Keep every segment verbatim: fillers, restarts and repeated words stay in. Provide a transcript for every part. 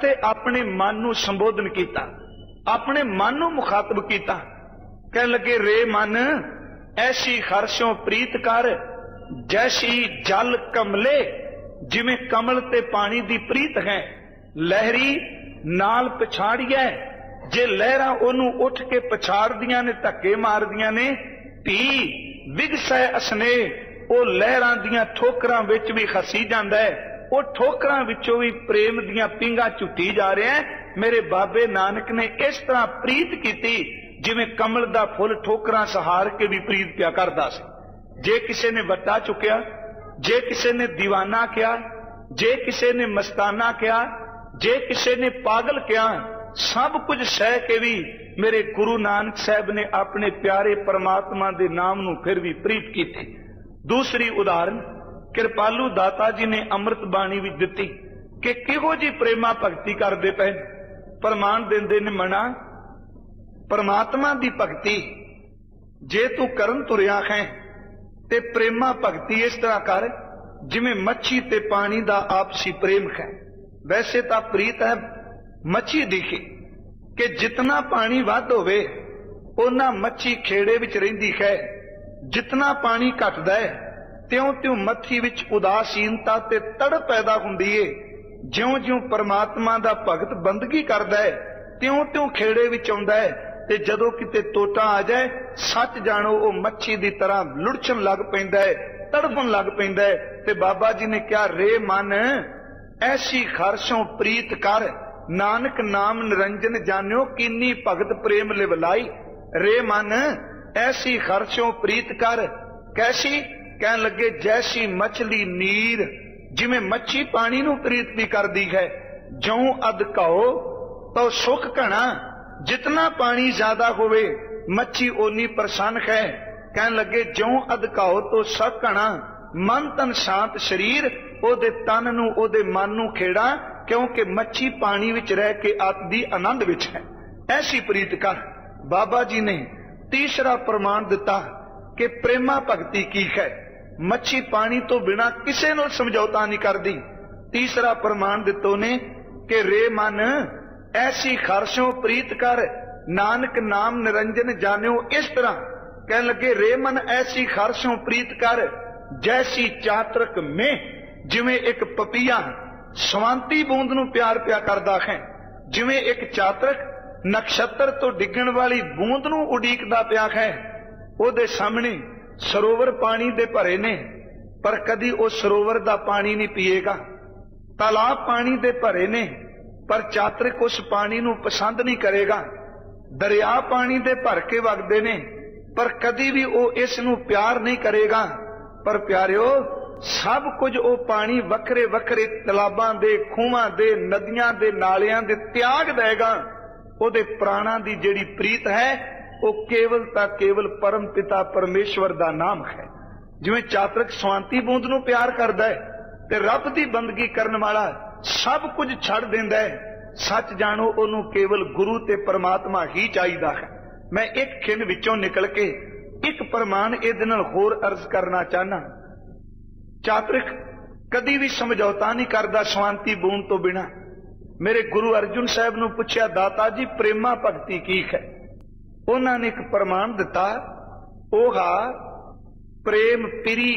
इत्थे अपने मन नूं संबोधन कीता, अपने मन नूं मुखातब कीता। कहन लगे रे मन ऐसी हर्षों प्रीत कर जैसी जल कमले, जिवें कमल ते पानी दी प्रीत है। लहरी नाल पछाड़िए, जे लहरां ओनू उठ के पछाड़दियां ने, धक्के मारदियां ने। धी विगसै असने, ओ लहरां दियां ठोकरां विच भी खसी जांदा है, ओ ठोकरां विचों भी प्रेम दियां पिंगां झुटी जा रहा है। मेरे बाबे नानक ने इस तरह प्रीत कीती जिवें कमल दा फुल ठोकरां सहार के भी प्रीत पिया करदा सी। जे किसी ने वट्टा चुकिया, जे किसी ने दीवाना किया, जे किसी ने मस्ताना किया, जे किसी ने पागल किया, सब कुछ सह के भी मेरे गुरु नानक साहब ने अपने प्यारे परमात्मा दे नाम नूं फिर भी प्रीत की थी। दूसरी उदाहरण कृपालू दाता जी ने अमृत बाणी भी दिती कि किहो जी प्रेमा भगती करते पे। प्रमाण देंदे ने मना परमात्मा दी भगती जे तू करन तुरिया है ते प्रेमा भगती इस तरह कर जिवें मच्छी ते पानी दा आपसी प्रेम है। वैसे तो प्रीत है मच्छी दिखी कि जितना पानी वध होवे उन्ना मच्छी खेड़े विच रहिंदी है, जितना पानी घटदा है त्यों त्यों मच्छी विच उदासीनता ते तड़ पैदा हुंदी है। ज्यों ज्यों परमात्मा दा भगत बंदगी करदा है त्यों त्यों खेड़े विच आउंदा है, ते जदों किते टोटा आ जाए सच जानो वो मच्छी दी तरह लुढ़छण लग पैंदा है, तड़फण लग पैंदा है। ते बाबा जी ने कहा रे मन ऐसी खर्शों प्रीत कर, नानक नाम निरंजन जान्यो किन्नी भगत प्रेम लिवलाई। रे मन ऐसी खर्शों प्रीत कर, कैसी? कहन लगे जैसी मछली नीर, जिमें मच्छी पानी नूं प्रीत भी करदी है। ज्यों अध कहो तो सुख घना, जितना पानी ज्यादा होवे मच्छी ओनी प्रसन्न है। कहन लगे ज्यों अध कहो तो सुख घना, मन तन शांत शरीर, ओदे तन नूं ओदे मन नूं खेड़ा, क्योंकि मच्छी पानी विच रह के आत्दी आनंद विच है। ऐसी प्रीत कर। बाबा जी ने तीसरा प्रमाण दिता कि प्रेमा भगती की है। मच्छी पानी तो बिना किसे नाल समझौता नहीं करदी। तीसरा प्रमाण दितो ने कि रे मन ऐसी खर्शों प्रीत कर, नानक नाम निरंजन जान्यो। इस तरह कहने लगे रे मन ऐसी खर्शों प्रीत कर जैसी चातरक में, जिवें एक पपीहा सवांती बूंद नूं प्यार प्या करदा है, जिवें एक चातरक नक्षत्र तो डिगण वाली बूंद नूं उडीकदा प्या है। ओदे सामने सरोवर पानी दे भरे ने, पर कदी वो सरोवर दा पानी नहीं पिएगा। तालाब पानी दे भरे ने, पर चातरक उस पानी नूं पसंद नहीं करेगा। दरिया पानी दे भर के वगदे ने, पर कदी भी वो इस नूं प्यार नहीं करेगा। पर प्यारिओ सब कुछ वो पानी वखरे वखरे तलाबां दे, खूहां दे, नदियां दे, नालियां दे त्याग देगा। ओदे प्राणा दी जिहड़ी प्रीत है वो केवल ता केवल परम पिता परमेश्वर दा नाम है। जिवें चातरक स्वांति बूंद नूं प्यार करदा है ते रब दी बंदगी करन वाला सब कुछ छड़ दिंदा है, सच जानो ओनू केवल गुरु ते परमात्मा ही चाहिदा है। मैं एक खिन विचों निकल के एक प्रमाण इहदे नाल होर अर्ज करना चाहना। चातरक कदी भी समझौता नहीं करदा स्वांति बूंद तो बिना। मेरे गुरु अर्जुन साहब नूं पुछया दाता जी प्रेमा भगती की है? उन्होंने एक प्रमाण दिता, ओहा प्रेम पिरी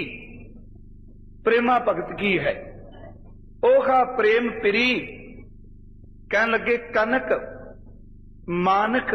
प्रेमा भगत की है। ओहा प्रेम पिरी कहन लगे कनक मानक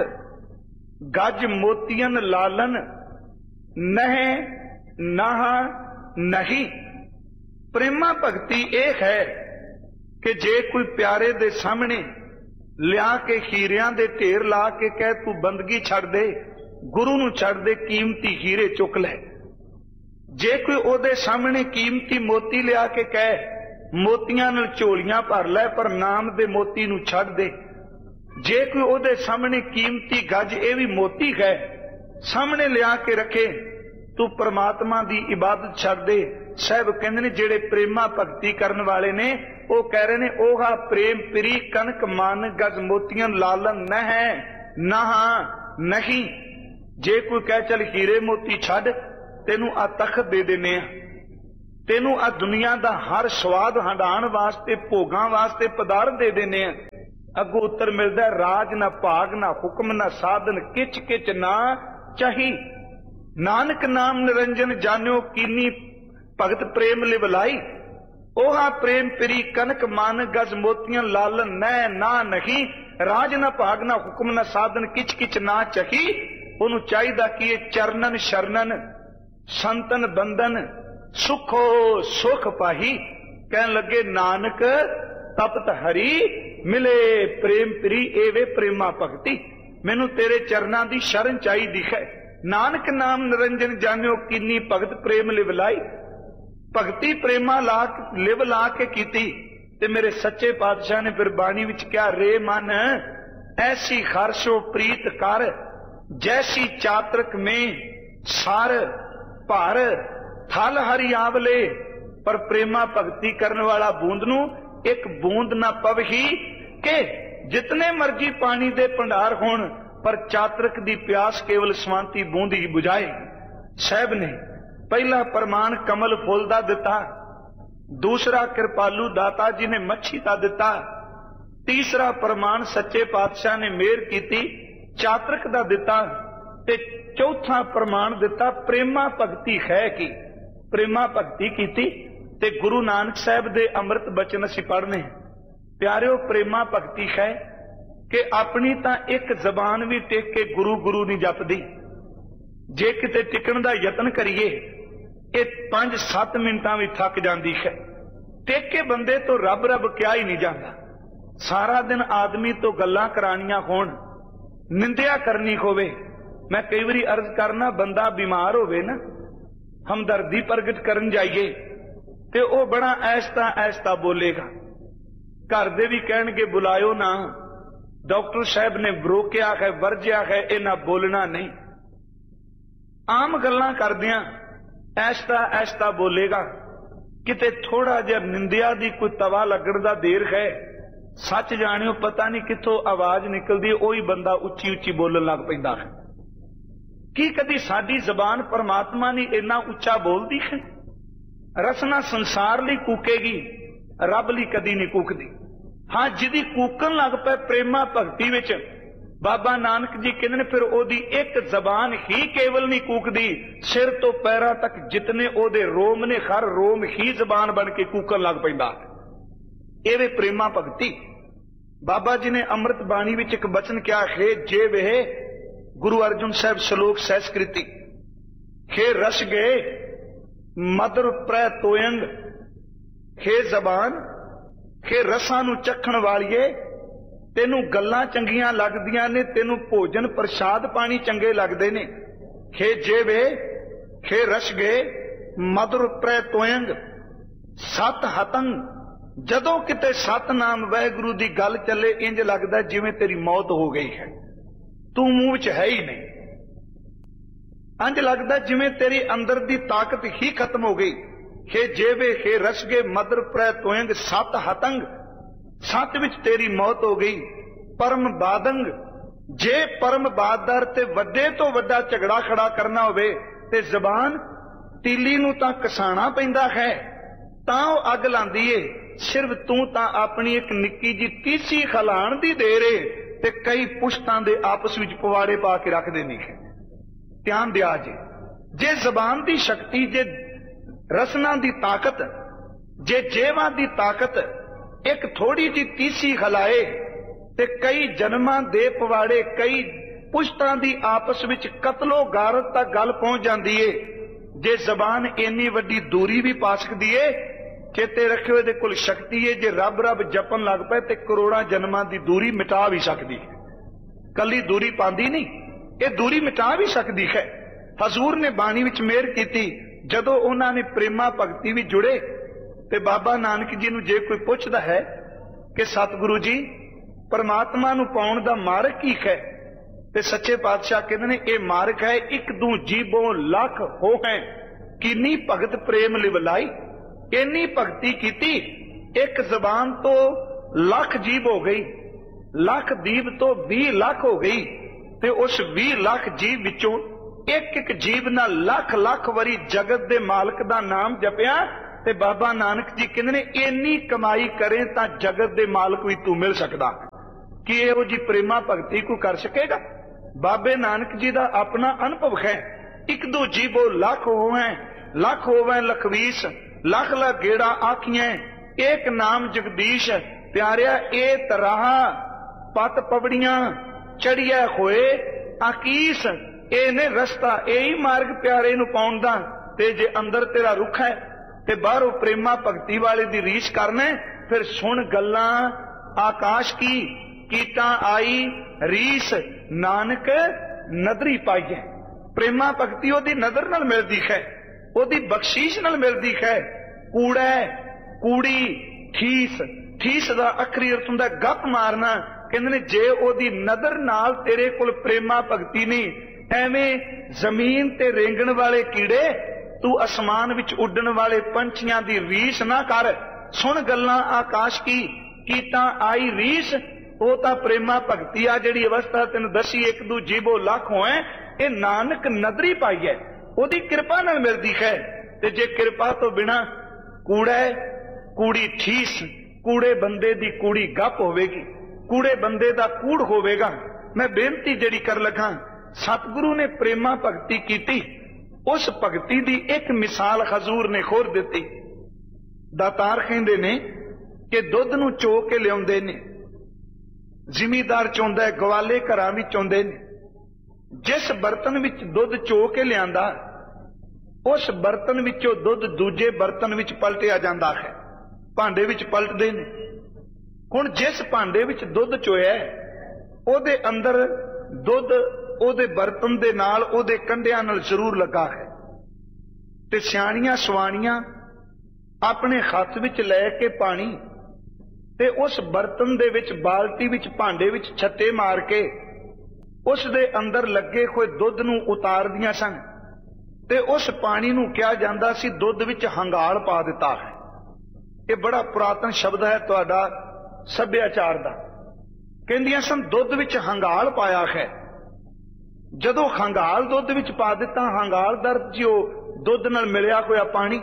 गज मोतियन लालन नह नहा नहीं। प्रेमा भगती एक है कि जे कोई प्यारे दे सामने लिया के हीरियां दे ढेर ला के कह तू बंदगी छड़ दे, गुरु नूं छड़ दे, कीमती हीरे चुक ले। जे कोई ओदे सामने कीमती मोती लिया के कह मोतियां नाल झोलियां भर लै, पर नाम दे मोती नूं छड़ दे। जे कोई ओदे सामने कीमती गज ये भी मोती है सामने लिया के रखे, तू परमात्मा दी इबादत छड़ दे। साहब कहंदे ने जेड़े प्रेमा भगती करन वाले ने वो कह रहे ने ओहा प्रेम पिरी कनक मान गज मोतियन लालन न है नहा नहीं। जे कोई कह चल हीरे मोती छड़, तेनू आ तख्त दे देने, तेनू आ दुनिया दा हर स्वाद हंडाण वास्ते भोगां वास्ते पदार्थ दे देने, अगों उत्तर मिलता है, राज ना भाग ना हुक्म ना साधन किच किच ना चाही। नानक नाम निरंजन जान्यो कीनी भगत प्रेम लिवलाई। ओहा प्रेम पिरी कनक मान गज मोतियां लालन नै ना नहीं। राज ना भाग ना हुक्म ना साधन किच किच ना चही। ओनू चाहिदा कि चरणन शरणन संतन बंधन सुखो सुख पाही। कहन लगे नानक तपत हरी मिले प्रेम प्री एवे प्रेमा भगती। मैनू तेरे चरना दी शरण चाहिदी है। नानक नाम निरंजन जान्यो कीनी भगत प्रेम लिवलाई। भगती प्रेमा ला लिव ला के कीती। ते मेरे सच्चे पातशाह ने फिर बाणी विच क्या, रे मन ऐसी खारशो प्रीत कर जैसी चातरक में सार भार थल हरि आवले। पर प्रेमा भगती करने वाला बूंद नू एक बूंद ना पवही के जितने मर्जी पानी दे भंडार होण, पर चातरक दी प्यास केवल स्वांति बूंद ही बुझाए। साहब ने पहला प्रमाण कमल फुल दा दिता, दूसरा कृपालू दाता जी ने मच्छी दा दिता, तीसरा प्रमाण सच्चे पातशाह ने मेहर कीती चातरक दा दिता, ते चौथा प्रमाण दिता प्रेमा भगती है की। प्रेमा भगती कीती ते गुरु नानक साहब दे अमृत बचन असीं पढ़ने। प्यारिओ प्रेमा भगती है कि अपनी तां एक जबान भी टेक के गुरु गुरु नहीं जपदी। जे किते टिकण दा यतन करिए ये पांच सत्त मिनटां भी थक जाती है। टेक के बंदे तो रब रब क्या ही नहीं जाता। सारा दिन आदमी तो गल्लां करानियां होण, निंदिया करनी होवे। मैं कई बारी अर्ज करना, बंदा बीमार होवे ना, हमदर्दी प्रगट करन जाइए ते ओ बड़ा ऐसता ऐसता बोलेगा। घर दे भी कहणगे बुलायो ना, डॉक्टर साहब ने रोकिया है वर्जिया है, इन्हां बोलना नहीं। आम गल्लां करदियां ऐसता ऐसता बोलेगा। किते थोड़ा जिहा निंदिया दी कोई तवा लगण दा देर है, सच जाणियो पता नहीं कित्थों आवाज निकलदी, ओही बंदा उच्ची उच्ची बोलण लग पैंदा है। की कदी साडी जबान परमात्मा ने इन्ना उच्चा बोलदी है? रसना संसार लई कूकेगी, रब लई कदी नहीं कूकदी। हाँ, जिदी कूकन लग पे प्रेमा भगती विच, बाबा नानक जी कहंदे ने फिर ओदी एक जबान ही केवल नहीं कूकदी, सिर तो पैरां तक जितने ओदे रोम ने हर रोम ही जबान बन के कूकन लग पैंदा। एवे प्रेमा भगती। बाबा जी ने अमृत बाणी विच एक बचन क्या है, जे वे गुरु अर्जुन साहब श्लोक सहस्कृति हे रस गए मधुर प्रै तोयंग। हे जबान, हे रसां नू चखण वालिए, तेनू गल्लां चंगियां लगदियां ने, तेनू भोजन प्रसाद पानी चंगे लगदे ने। हे जेवे, हे रस गए मधुर प्रै तोयंग सत हतंग। जदों किते सतनाम वाहिगुरू दी गल चले, इंज लगदा जिवें तेरी मौत हो गई है, तू मूंह विच है ही नहीं। इंज लगदा जिवें तेरी अंदर दी ताकत ही खत्म हो गई। हे जेवे, हे रसगे मधुर प्रै तोयंग सत हतंग। सत विच तेरी मौत हो गई। परम बादंग, जे परम बादर ते वड्डे तो वड्डा झगड़ा खड़ा करना होवे ते जबान तीली नू तां कसाणा पैंदा है, तां ओह अग लांदी ए। सिर्फ तू तां अपनी एक निक्की जी तीसी खलाण दी देर ए ते कई पुश्तां दे आपस विच पवाड़े पा के रख देनी है। ध्यान दिया जे, जे जबान दी शक्ति, जे रसना दी ताकत, जे जेवा दी ताकत एक थोड़ी जी तीसी खलाए ते कई जन्मां दे पवाड़े, कई पुश्तां दी आपस विच कतलो गारत तक गल पहुंच जांदी है। जे जबान इन्नी वड्डी दूरी भी पा सकदी है, चेते रखियो इहदे कोल शक्ति है, जे रब रब जपन लग पए ते करोड़ां जन्मां दी दूरी मिटा भी सकदी है। कली दूरी पांदी नहीं, ये दूरी मिटा भी सकदी है। हजूर ने बाणी विच मेहर कीती, जदों उन्हां ने प्रेमा भगती विच जुड़े ते बाबा नानक जी नूं जे कोई पुछदा है कि सतगुरु जी परमात्मा नूं पाउण दा मार्ग की है, ते सच्चे पातशाह कहंदे ने ये मार्ग है एक दू जीबों लख हो है किन्नी भगत प्रेम लिवलाई। इन्नी भगती कीती, एक जबान तो लख जीब हो गई, लख दीब तो भी लख हो गई, ते उस भी लख जीव विचों एक एक जीव ना लख लख वारी जगत दे मालक दा नाम जपिया। ते बाबा नानक जी कहंदे ने इन्नी कमाई करें तां जगत दे मालक भी तू मिल सकदा। कि ਇਹੋ जी प्रेमा भगती को कर सकेगा? बाबे नानक जी का अपना अनुभव है। एक दो जीवो लख होवे लख होवे लखवीस, लख लख गेड़ा आखिए एक नाम जगदीश। प्यारिया ए तराहा पत पवड़ियां चढ़िया होए आकीस, ए ने रस्ता यही मार्ग प्यारे नूं पाउण दा। ते जे अंदर तेरा रुख है ते बाहरों प्रेमा भगती वाले दी रीस करने, फिर सुन गल्लां आकाश की कीता आई रीस, नानक नदरी पाईए। प्रेमा भगती ओदी नदर नाल मिलदी है, ओदी बख्शीश नाल मिलदी है। कूड़ा कूड़ी ठीस, ठीस दा अखरी अर्थ हुंदा गप मारना। कहंदे ने जे ओदी नदर नाल तेरे कोल प्रेमा भगती नहीं, एवें जमीन ते रेंगण वाले कीड़े तू आसमान विच उड्डण वाले पंछियां दी रीस ना कर। सुन गल्लां आकाश की कीता आई रीस, वो तां प्रेमा भगती आ जिहड़ी अवस्था तैनूं दसी एक दू जीवो लख होए, ये नानक नदरी पाई है, ओदी किरपा नाल मिलदी है। ते जे किरपा तो बिना कूड़ा कूड़ी ठीस, कूड़े बंदे दी कूड़ी गप होवेगी, कूड़े बंदे दा कूड़ होवेगा। मैं बेनती जिहड़ी कर लगा, सतगुरु ने प्रेमा भगती कीती, उस भगती दी एक मिसाल हजूर ने खोर दिती। दातार कहंदे ने कि दुध नूं चो के लियाउंदे ने, जिमीदार चोंदा है, गवाले घरां विच आउंदे ने। जिस बर्तन विच दुध चो के लियांदा, उस बर्तन विचों दुध दूजे बर्तन विच पलटिया जांदा है, भांडे विच पलटदे ने। हुण जिस भांडे विच दुध चोया ओदे अंदर दुध ओदे बर्तन दे नाल ओदे कंढियां नाल जरूर लगा है। ते सियाणियां सवाणियां अपने हत्थ विच लै के पानी ते उस बर्तन दे विच बाल्टी विच भांडे विच छत्ते मार के उस दे अंदर लगे हुए दुध नूं उतारदियां सन। ते उस पानी नूं कहा जांदा सी दुध विच हंगाल पा दिता है। ये बड़ा पुरातन शब्द है तुहाडा सभ्याचार दा। कहंदियां सन दुध विच हंगाल पाया है। जदों हंगाल दुध विच पा दिता, हंगाल दर जो दुध नाल मिलिया होया पानी,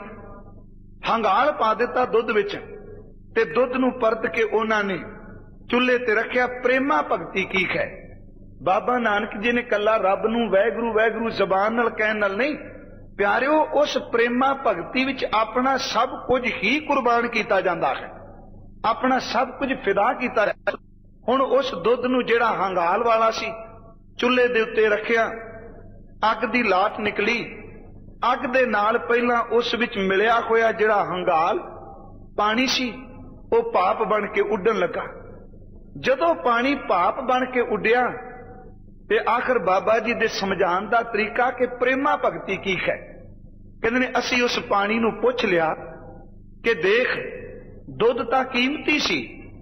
हंगाल पा दिता दुध विच, ते दुध नूं परत के उन्हां ने चुल्हे ते रखिया। प्रेमा भगती की है? बाबा नानक जी ने कला रब नूं वैगुरू वैगुरू जबान नाल कहण नाल नहीं, प्यारिओ उस प्रेमा भगती विच अपना सब कुछ ही कुर्बान किया जाता है, अपना सब कुछ फिदा किया। हुण उस दुध नूं जिहड़ा हंगाल वाला सी चुल्हे दे उत्ते रखिया, अग दी लाट निकली, अग दे नाल पहलां उस विच मिलिया होया जिहड़ा हंगाल पानी सी वो भाप बन के उड्डण लगा। जदों पानी भाप बन के उड्डिया ते आखिर बाबा जी दे समझाण दा तरीका कि प्रेमा भगती की है। कहंदे ने असीं उस पानी नूं पुछ लिया कि देख दुध तां कीमती सी,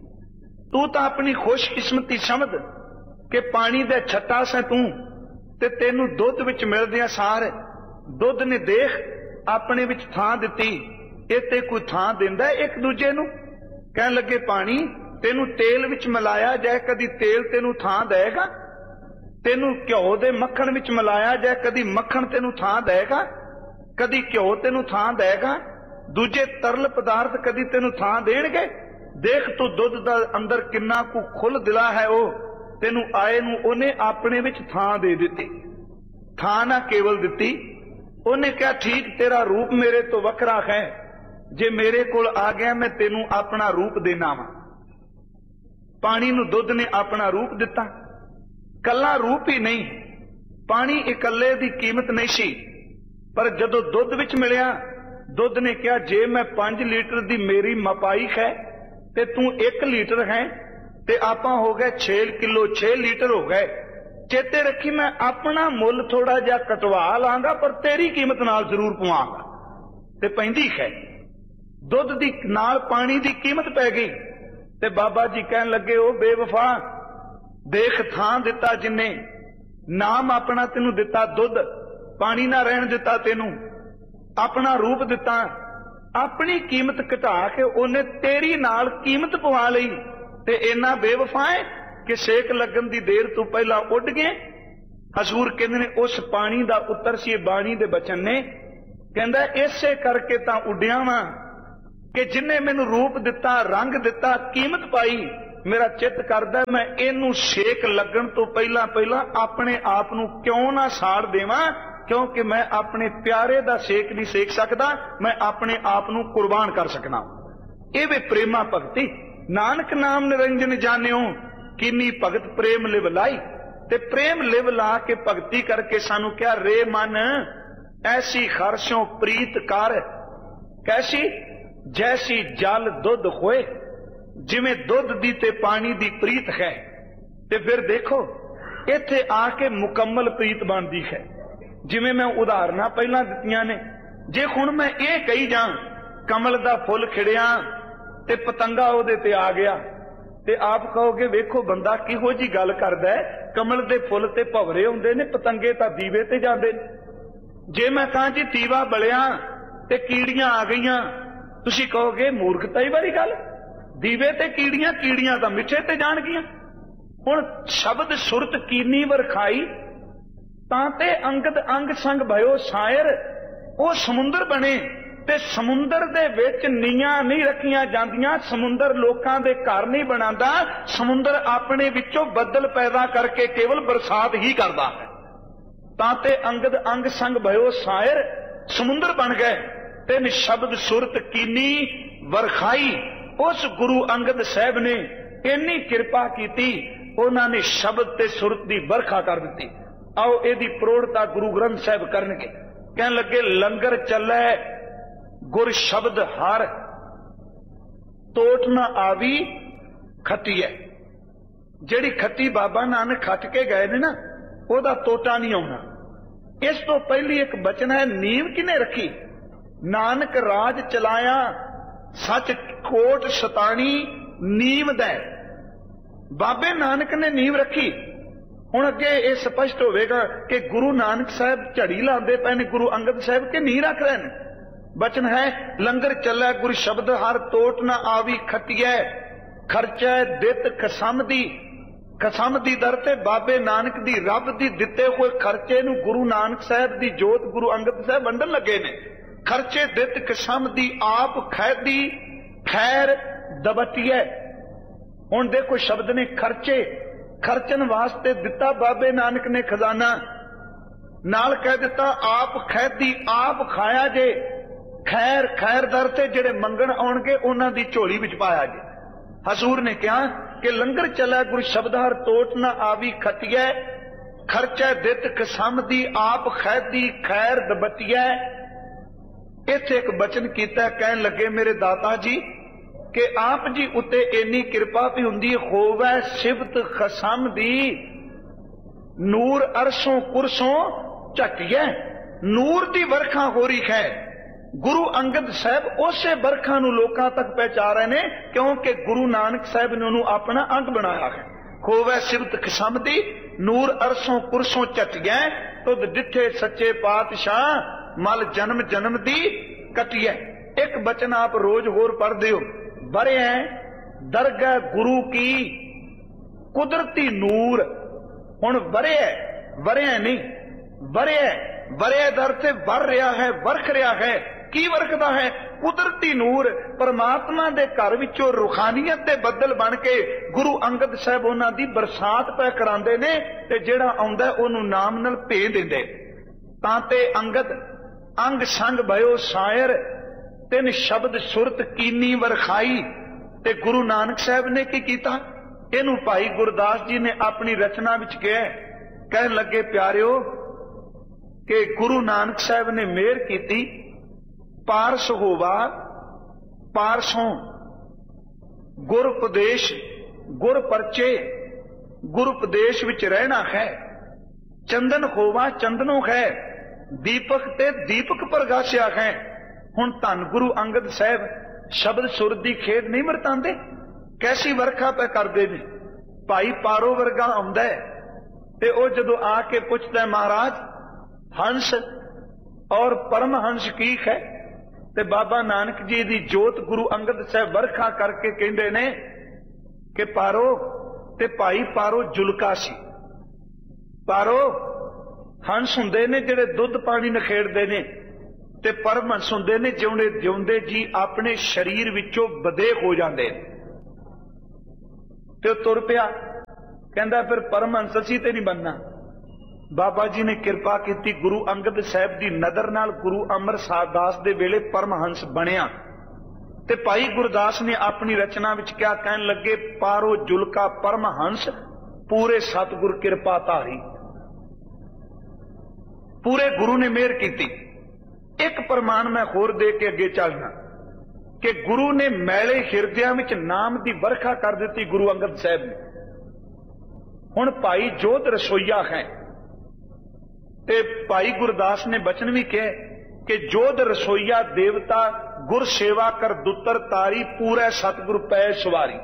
तू तां अपनी खुशकिस्मती समझ कि पानी दे छट्टा सैं तू, ते तैनूं दुध विच मिलदियां सार दुध ने देख अपने विच थां दित्ती। इत्ते कोई थां दिंदा एक दूजे नूं? कहण लगे पानी तेनू तेल विच मिलाया जाए, कदी तेल तेनू थां देगा? तेनू घ्यो दे मक्खण विच मिलाया जाए, कदी मक्खण तेनू थां देगा? कदी घ्यो तेनू थां देगा? दूजे तरल पदार्थ कदी तेनू थां देणगे? देख तू दुध दा अंदर किन्ना कु खुल दिला है, वो तेनू आए नू ओने अपने विच थां दे दित्ती। थां ना केवल दित्ती, ओने कहा ठीक तेरा रूप मेरे तो वखरा है, जे मेरे कोल आ गया मैं तेनू अपना रूप देना वा। पानी नू दुध ने अपना रूप दिता। कला रूप ही नहीं, पानी इकल्ले दी कीमत नहीं सी, पर जदों दुध विच मिलिया, दुध ने कहा जे मैं पांच लीटर दी मेरी मपाई है ते तू एक लीटर है, ते आपां हो गए छे किलो छे लीटर हो गए। चेते रखी मैं अपना मुल थोड़ा जा कटवा लांगा, पर तेरी कीमत नाल जरूर पवांगा। ते पैंदी है दुध दी नाल पानी दी कीमत पै गई। ते बाबा जी कहन लगे ओ बेवफा, देख थां दिता जिन्ने, नाम अपना तेनू दिता दुध, पानी ना रहन दिता तेनू, अपना रूप दिता, अपनी कीमत घटा के उन्हें तेरी नाल कीमत पवा लई। ते इन्ना बेवफा है कि सेक लगन दी देर तू पहला उड़ गए। हजूर कहंदे ने उस पानी दा उत्तर सी बाणी दे बचन ने, कहंदा इसे करके तां उड्डिया वां कि जिन्ने मैनू रूप दिता, रंग दिता, कीमत पाई, मेरा चित्त करदा मैं इनू छेक लगन तो पहला पहला अपने आप नू क्यों ना साड़ देवां, क्योंकि मैं अपने प्यारे दा सेक नहीं सेक सकदा, मैं अपने आप नू कुर्बान कर सकना। ये वे प्रेमा भगती। नानक नाम निरंजन जानियो किन्नी भगत प्रेम लिव लाई। ते प्रेम लिव ला के भगती करके सानू क्या रे मन ऐसी खरशों प्रीत कर, कैसी जैसी जल दुध होए, जिवें दुध दी ते पानी दी प्रीत है। ते फिर देखो इत्थे आके मुकम्मल प्रीत बनदी है। जिवें मैं उदाहरणां पहलां दित्तियां ने, जे हुण मैं ये कही जां कमल दा फुल खिड़िया ते पतंगा उहदे ते आ गया, ते आप कहोगे वेखो बंदा किहो जी गल करदा है, कमल दे फुल ते भवरे हुंदे ने, पतंगे तां दीवे ते जांदे ने। जे मैं कहां जी दीवा बलिया ते कीड़ियां आ गईयां, तुसीं कहोगे मूर्खता वाली गल, दीवे ते कीड़ियां, कीड़ियां तां मिੱਠੇ ते जाणगियां। हुण शब्द सुरत कीनी वरखाई तां ते अंगद अंग संग भयो शायर। वो समुंदर बने ते समुंदर दे विच नीआं नहीं रखियां जांदियां, समुंदर लोकां दे घर नहीं बनांदा, समुंदर अपने विचों बदल पैदा करके केवल बरसात ही करदा है। तां ते अंगद अंग संग भयो शायर, समुंदर बन गए। ते शब्द सुरत कीनी वरखाई, उस गुरु अंगद साहब ने इन्नी कृपा की, उन्होंने शब्द ते सुरत की बरखा कर दी। आओ यदी प्रोढ़ता गुरु ग्रंथ साहब करनगे। कहन लगे लंगर चलै गुर शब्द हर, तोट न आवी खती है। जिहड़ी खती बाबा नानक खट के गए ने ना, ओदा तोटा नहीं आउणा। इस तो पहली एक बचन है, नींव किने रखी, नानक राज चलाया सच कोट सतानी नींव दै। बाबे नानक ने नींव रखी। हुण अगे ये स्पष्ट होवेगा कि गुरु नानक साहब झड़ी लाते पे ने, गुरु अंगद साहब के नींव रख रहे हैं। बचन है लंगर चलै गुर शब्द हर, तोट न आवी खटियै, खर्चै दित खसम दी। खसम दी दर ते बाबे नानक दी रब दी दिते हुए खर्चे नूं गुरु नानक साहब दी जोत गुरु अंगद साहब वंडन लगे ने। खर्चे दित किसम दी आप खैदी खैर दबटिए। हुण देखो शब्द ने खर्चे, खर्चन वास्ते दिता बाबे नानक ने खजाना, नाल कह दिता आप खैदी आप खाया जे, खैर खैर दर ते जेड़े मंगण आउणगे उन्हां दी झोली विच पाया जे। हजूर ने कहा कि लंगर चला गुरु शब्द हर, तोट न आवी खटिए, खर्चा दित किसम दी आप खैदी खैर दबटिए। इत्थे एक बचन कीता, कहन लगे मेरे दाता जी कि आप जी उत्ते इन्नी कृपा भी हुंदी, होवै सिफत खसम दी नूर अरसों कुरसों झटिए। नूर दी वर्खा हो रही है। गुरु अंगद साहब उसे वर्खा नूं लोकां तक पहुंचा रहे ने, क्योंकि गुरु नानक साहब ने उन्होंने अपना अंग बनाया है। होवै सिफत खसम दी नूर अरसों कुरसों झटिए, तुद दिठे सच्चे पातशाह मल जन्म जन्म दी कटिए। एक बचन आप रोज होर पढ़ते हो, बरे दरगाह गुरु की कुदरती नूर। हुण बरे वरे नहीं, बरे वरे दर से वर रहा है, वर्ख रहा है। की वर्खदा है? कुदरती नूर। परमात्मा दे घर विचों रूहानियत दे बदल बन के गुरु अंगद साहब उन्हां दी बरसात पै करांदे ने, ते जिहड़ा आउंदा उहनूं नाम नाल भे दिंदे। तां ते अंगद अंग संग भयो शायर, तिन शब्द सुरत कीनी वरखाई। ते गुरु नानक साहब ने की कीता? इनू भाई गुरदास जी ने अपनी रचना विच कहा, कहन लगे प्यारिओ कि गुरु नानक साहब ने मेहर की, पारस होवा पारसों गुर उपदेश गुर परचे गुर उपदेश विच रहना है। चंदन होवा चंदनों है, दीपक ते दीपक प्रगासिया है। हुण धन गुरु अंगद साहब शब्द सुर दी खेड नहीं वरतांदे, कैसी वर्खा पे करदे ने। भाई पारो वर्गा आउंदा है ते ओ जदों आके पुछदा है महाराज हंस और परम हंस की है, ते बाबा नानक जी दी जोत गुरु अंगद साहब वर्खा करके कहंदे ने कि पारो ते भाई पारो जुलका सी। पारो हंस हुंदे ने जिहड़े दुध पानी नखेड़दे ने, ते परम हंस हुंदे ने जिउंदे जिउंदे जी अपने शरीर विचों बदे हो जांदे। ते तुर पिया। कहंदा फिर परमहंस असीं ते नहीं बनना। बाबा जी ने किरपा की, गुरु अंगद साहब की नदर नाल गुरु अमरदास दे वेले परमहंस बनिया। ते भाई गुरदास ने अपनी रचना विच क्या कहन लगे, पारो जुलका परमहंस पूरे सतगुर किरपा धारी। पूरे गुरु ने मेहर की। एक प्रमाण मैं होर दे के अगे चलना कि गुरु ने मैले हिरदियां विच नाम की वर्खा कर दी गुरु अंगद साहब ने। हुण भाई जोध रसोईया है ते भाई गुरदास ने बचन भी कहे कि जोध रसोईया देवता गुर सेवा कर दुतर तारी पूरे सतगुर पै सवारी।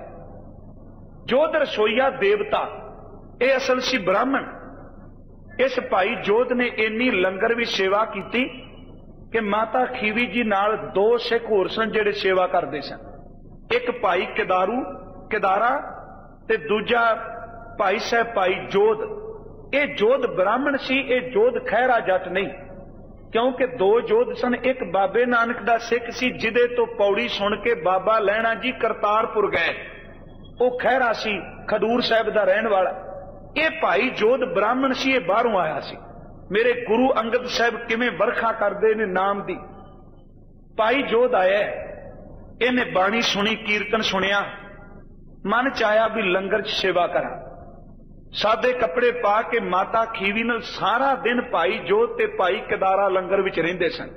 जोध रसोईया देवता ये असल सी ब्राह्मण। इस भाई जोध ने इन्नी लंगर भी सेवा की कि माता खीवी जी नाल दो सिख होर सन जिहड़े सेवा करते सन। एक भाई केदारू केदारा ते दूजा भाई साहब भाई जोध। ये जोध ब्राह्मण सी, ये जोध खैरा जट नहीं, क्योंकि दो जोध सन। एक बाबे नानक दा सिख सी जिदे तो पौड़ी सुन के बाबा लैणा जी करतारपुर गए, वो खैरा सी, खडूर साहब दा रहन वाला। ये भाई जोध ब्राह्मण सी, ये बाहरों आया सी। मेरे गुरु अंगद साहब किवें वर्खा करते ने नाम दी। भाई जोध आया, इन्हें बाणी सुनी, कीर्तन सुनिया, मन च आया भी लंगर च सेवा करा। सादे कपड़े पा के माता खीवी नाल सारा दिन भाई जोध ते भाई केदारा लंगर विच रहिंदे सन।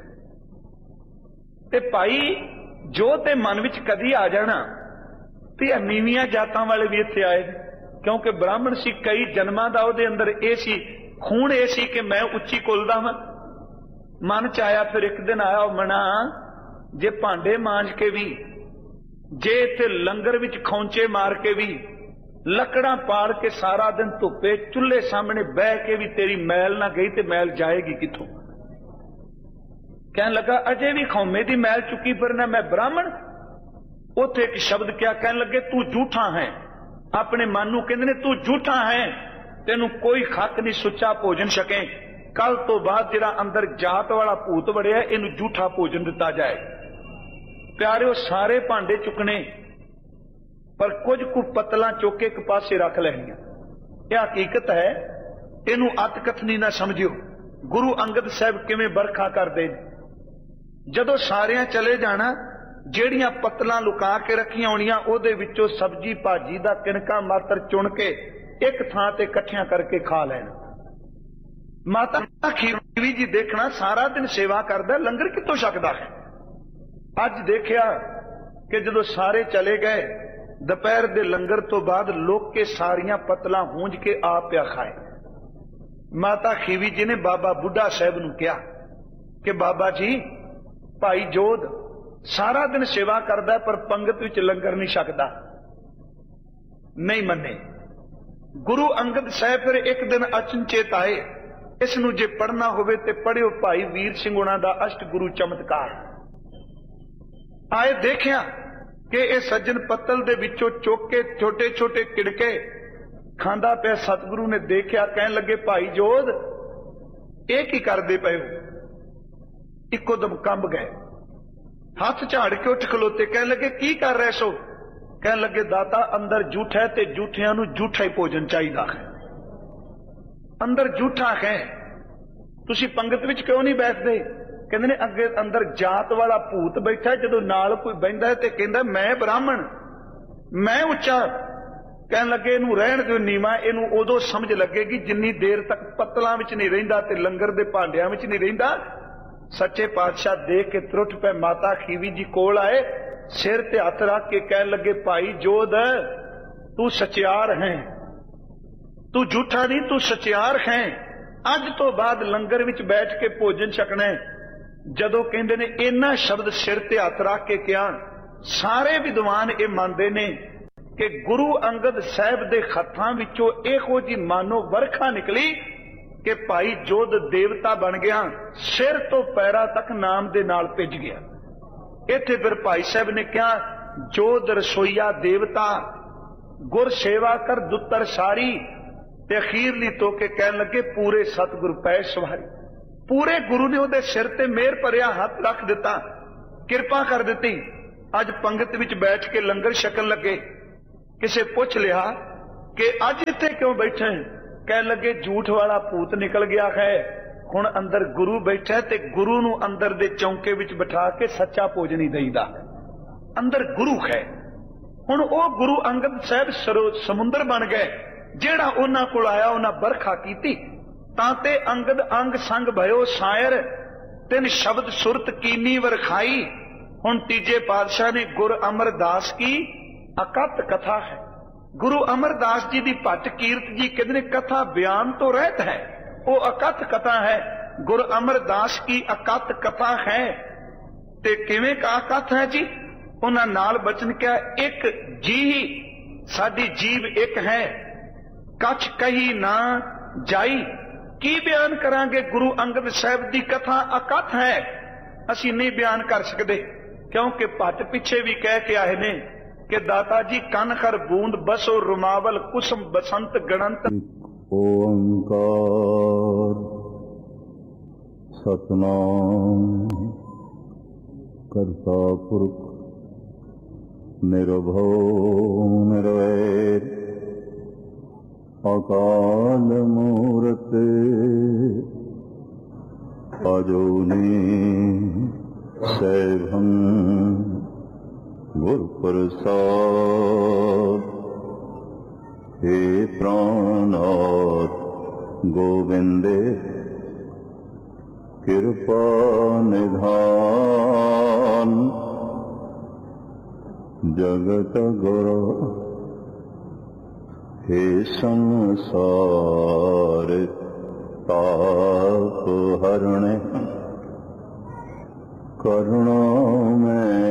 ते भाई जोध दे मन विच कदी आ जाना ते नीवियां जातां वाले भी इत्थे आए, क्योंकि ब्राह्मण सी, कई जन्मां दा उहदे अंदर ए सी खून, ए सी कि मैं उच्ची कुलदा हां। मन च आया, फिर एक दिन आया मना, जे भांडे मांज के भी, जे इत्थे लंगर विच खौंचे मार के भी, लकड़ा पाड़ के सारा दिन धुप्पे चुल्हे सामने बह के भी तेरी मैल ना गई ते मैल जाएगी किथों। कहन लगा अजे भी खौमे दी मैल चुकी फिरना, मैं ब्राह्मण। उथे एक शब्द क्या कहन लगे, तू झूठा है। अपने मन नूं कहंदे ने तू झूठा है, तेनू कोई खक नहीं सुच्चा भोजन छके। कल तो बाद जिहड़ा अंदर जात वाला भूत वड़िया, इनू झूठा भोजन दिता जाए। प्यारे सारे भांडे चुकने, पर कुछ कु पतला चुक के एक पासे रख लैनियां। यह हकीकत है, इनू अतकथनी ना समझियो। गुरु अंगद साहब किवें बरखा करदे, जदों सारियां चले जाना, ਜਿਹੜੀਆਂ पतलां लुका के रखियां होणियां ਉਹਦੇ ਵਿੱਚੋਂ सब्जी भाजी ਦਾ किनका मात्र चुन के एक थां ते इकट्ठियां करके खा लेना। माता खीवी जी देखना सारा दिन सेवा करदा, लंगर कितों छकदा है। अज देखिया कि जदों सारे चले गए, दोपहर दे लंगर तो बाद लोग के सारियां पतलां हूंज के आप पिया खाए। माता खीवी जी ने बाबा बुढ़ा साहब नूं कहा कि बाबा जी, भाई जोध सारा दिन सेवा करदा पर पंगत विच लंगर नहीं छकदा। नहीं मन्ने। गुरु अंगद साहब फिर एक दिन अचनचेत आए, इसनूं जे पढ़ना होवे ते पढ़ियो भाई वीर सिंह उन्हां दा अष्ट गुरु चमत्कार। आए देखिया कि यह सज्जन पत्तल दे विचों चुक के छोटे छोटे किड़के खांदा पिया। सतगुरु ने देखिया, कहन लगे भाई जोध ये की करदे पए हो। इको दम कंब गए, हाथ झाड़ के उठ खलोते, कह लगे की कर रहे सो। कह लगे दाता अंदर झूठ है ते झूठियां नूं झूठा ही भोजन चाहिदा है। अंदर झूठा है, तुसी पंगत विच क्यों नहीं बैठदे। कहंदे ने अगे अंदर जात वाला भूत बैठा, जदों नाल कोई बहिंदा है ते कहंदा मैं ब्राह्मण, मैं उच्चा। कहन लगे इनू रहण दिओ नीवा, इनू उदों समझ लगेगी जिन्नी देर तक पत्तलां विच नहीं रहिंदा ते लंगर दे भांडियां विच नहीं रहिंदा। सच्चे पातशाह देख के त्रुट पे माता खीवी जी कोल आए, सिर ते हथ रख के कहन लगे भाई जोध तू सचियार है, तू झूठा नहीं, तू सचियार है। अज तो बाद लंगर विच बैठ के भोजन छकना है। जदों कहंदे ने इन्ना शब्द सिर ते हथ रख के कहा, सारे विद्वान ये मानते ने कि गुरु अंगद साहब दे हत्थां विचों इहो जी मानो वर्खा निकली कि भाई जोध देवता बन गया, सिर तो पैरा तक नाम दे नाल भिज गया। इत्थे फिर भाई साहब ने कहा, जोध रसोईया देवता गुर सेवा कर दुतर सारी, ते अखीरली तो के कहन लगे पूरे सतगुर पै सवारी। पूरे गुरु ने उहदे सिर ते मेहर भरिया हथ रख दिता, कृपा कर दी। अज पंगत विच बैठ के लंगर छकन लगे। किसे पुछ लिया कि अज इत्थे क्यों बैठे? कह लगे झूठ वाला भूत निकल गया है, हुण अंदर गुरु बैठा ते गुरु नूं अंदर दे चौंके विच बिठा के सच्चा भोजन ही दईदा। अंदर गुरु है। हुण ओ गुरु अंगद साहब सरो समुंदर बन गए, जेड़ा उन्हां कोल आया उन्हां बरखा कीती ताते अंगद अंग संग भयो शायर, तिन शब्द सुरत कीनी वरखाई। हुण तीजे पातशाह ने गुरु अमरदास की अकत कथा है। गुरु अमरदास जी दी भट्ट कीरत जी कहते कथा बयान तो रहत है, वो अकथ कथा है। गुरु अमरदास की अकथ कथा है। ते किवें का अकथ है जी? उन्हां नाल बचन क्या, एक जी साडी जीव एक है, कछ कही ना जाई। की बयान करांगे? गुरु अंगद साहब दी कथा अकथ है, असी नहीं बयान कर सकते, क्योंकि भट्ट पिछे भी कह के आए ने कि दाता जी कन खर बूंद बसो रुमावल कुसुम बसंत गणंत। ओंकार सतनाम करता पुरख निर्भव निर्वैर अकाल मूरत अजोनी सैभं गुर प्रसाद। हे प्राणनाथ गोविंदे कृपा निधान, जगत गुरु हे संसार ताप हरणे। करुणा में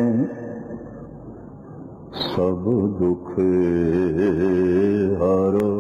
सब दुख हरो।